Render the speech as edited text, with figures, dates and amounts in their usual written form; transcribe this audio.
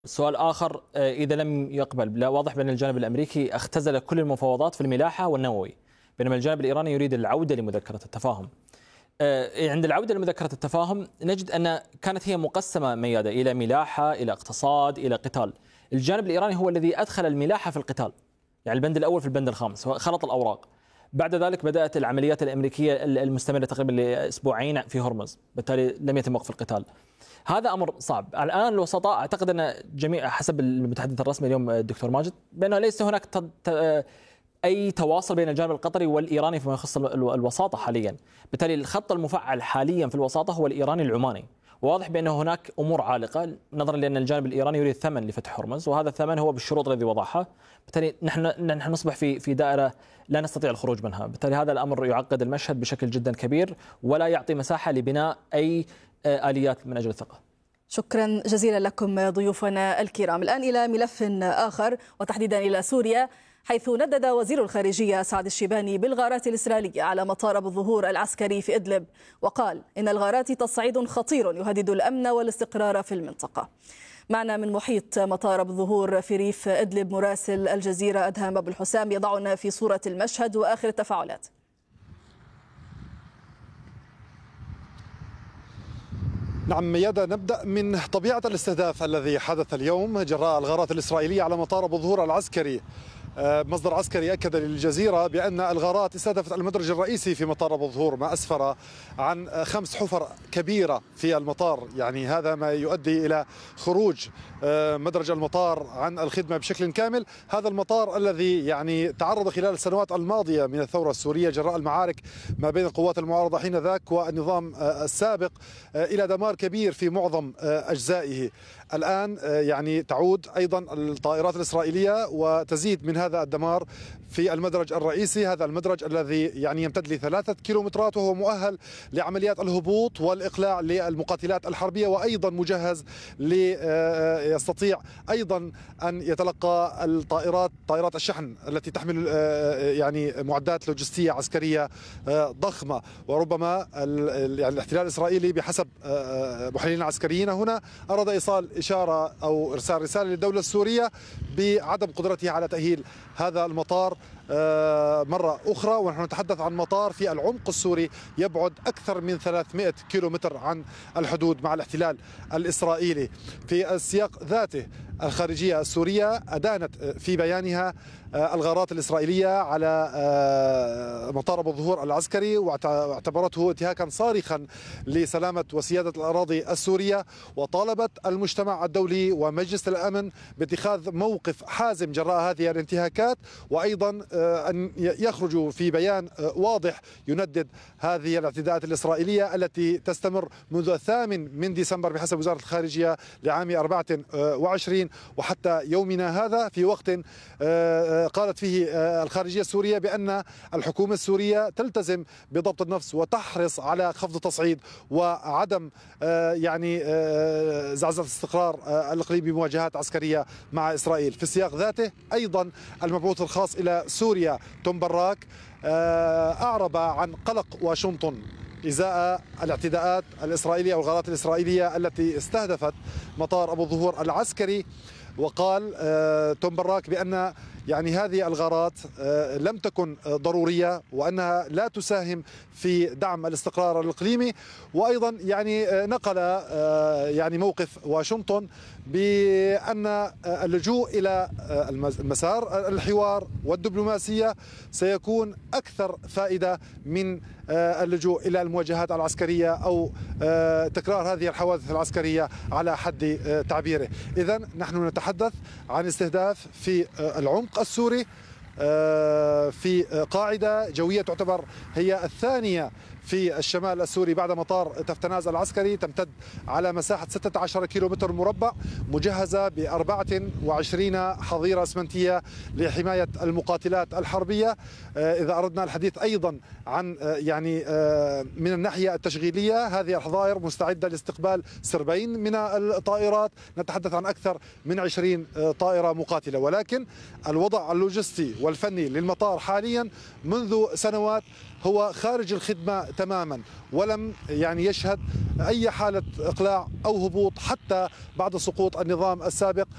سؤال آخر، إذا لم يقبل، لا واضح بأن الجانب الأمريكي اختزل كل المفاوضات في الملاحة والنووي، بينما الجانب الإيراني يريد العودة لمذكرة التفاهم. عند العودة لمذكرة التفاهم نجد أن كانت هي مقسمة ميادة إلى ملاحة، إلى اقتصاد، إلى قتال. الجانب الإيراني هو الذي أدخل الملاحة في القتال، يعني البند الأول في البند الخامس، خلط الأوراق. بعد ذلك بدأت العمليات الأمريكية المستمرة تقريبا لأسبوعين في هرمز، بالتالي لم يتم وقف القتال. هذا أمر صعب. الآن الوسطاء أعتقد أن جميع، حسب المتحدث الرسمي اليوم الدكتور ماجد، بأنه ليس هناك أي تواصل بين الجانب القطري والإيراني فيما يخص الوساطة حاليا. بالتالي الخط المفعل حاليا في الوساطة هو الإيراني العماني، وواضح بأن هناك أمور عالقة نظرا لأن الجانب الإيراني يريد ثمن لفتح هرمز، وهذا الثمن هو بالشروط الذي وضعها. بالتالي نحن نصبح في دائرة لا نستطيع الخروج منها. بالتالي هذا الأمر يعقد المشهد بشكل جدا كبير ولا يعطي مساحة لبناء أي آليات من أجل الثقة. شكرا جزيلا لكم ضيوفنا الكرام. الآن إلى ملف آخر، وتحديدا إلى سوريا، حيث ندد وزير الخارجية سعد الشيباني بالغارات الإسرائيلية على مطار أبو الظهور العسكري في إدلب، وقال إن الغارات تصعيد خطير يهدد الأمن والاستقرار في المنطقة. معنا من محيط مطار أبو الظهور في ريف إدلب مراسل الجزيرة أدهم أبو الحسام يضعنا في صورة المشهد وآخر التفاعلات. نعم ميادة، نبدأ من طبيعة الاستهداف الذي حدث اليوم جراء الغارات الإسرائيلية على مطار أبو الظهور العسكري. مصدر عسكري أكد للجزيرة بأن الغارات استهدفت المدرج الرئيسي في مطار أبو الظهور، ما أسفر عن 5 حفر كبيرة في المطار. يعني هذا ما يؤدي إلى خروج مدرج المطار عن الخدمة بشكل كامل. هذا المطار الذي يعني تعرض خلال السنوات الماضية من الثورة السورية جراء المعارك ما بين قوات المعارضة حينذاك والنظام السابق إلى دمار كبير في معظم أجزائه. الآن يعني تعود أيضا الطائرات الإسرائيلية وتزيد من هذا الدمار في المدرج الرئيسي، هذا المدرج الذي يعني يمتد ل3 كيلومترات، وهو مؤهل لعمليات الهبوط والإقلاع للمقاتلات الحربية، وأيضا مجهز يستطيع أيضا أن يتلقى طائرات الشحن التي تحمل يعني معدات لوجستية عسكرية ضخمة. وربما يعني الاحتلال الإسرائيلي بحسب محللين عسكريين هنا أراد إيصال إشارة أو إرسال رسالة للدولة السورية بعدم قدرتها على تأهيل هذا المطار مرة أخرى. ونحن نتحدث عن مطار في العمق السوري يبعد أكثر من 300 كيلومتر عن الحدود مع الاحتلال الإسرائيلي. في السياق ذاته الخارجية السورية أدانت في بيانها الغارات الإسرائيلية على مطار أبو الظهور العسكري، واعتبرته انتهاكا صارخا لسلامة وسيادة الأراضي السورية، وطالبت المجتمع الدولي ومجلس الأمن باتخاذ موقف حازم جراء هذه الانتهاكات، وأيضا أن يخرجوا في بيان واضح يندد هذه الاعتداءات الإسرائيلية التي تستمر منذ 8 ديسمبر بحسب وزارة الخارجية لعام 24 وحتى يومنا هذا، في وقت قالت فيه الخارجية السورية بأن الحكومة السورية تلتزم بضبط النفس وتحرص على خفض التصعيد وعدم يعني زعزعة الاستقرار الإقليمي بمواجهات عسكرية مع إسرائيل. في السياق ذاته أيضا المبعوث الخاص إلى سوريا توم براك أعرب عن قلق واشنطن إزاء الاعتداءات الإسرائيلية والغارات الإسرائيلية التي استهدفت مطار أبو الظهور العسكري. وقال توم براك بأن يعني هذه الغارات لم تكن ضرورية وأنها لا تساهم في دعم الاستقرار الإقليمي. وأيضا يعني نقل يعني موقف واشنطن بأن اللجوء إلى مسار الحوار والدبلوماسية سيكون أكثر فائدة من اللجوء إلى المواجهات العسكرية أو تكرار هذه الحوادث العسكرية على حد تعبيره. إذن نحن نتحدث عن استهداف في العمق السوري في قاعدة جوية تعتبر هي الثانية في الشمال السوري بعد مطار تفتناز العسكري، تمتد على مساحة 16 كيلومتر مربع، مجهزة ب24 حظيرة اسمنتية لحماية المقاتلات الحربية. إذا أردنا الحديث أيضا عن يعني من الناحية التشغيلية، هذه الحظائر مستعدة لاستقبال سربين من الطائرات، نتحدث عن أكثر من 20 طائرة مقاتلة. ولكن الوضع اللوجستي والفني للمطار حاليا منذ سنوات هو خارج الخدمة تماما، ولم يعني يشهد أي حالة إقلاع أو هبوط حتى بعد سقوط النظام السابق.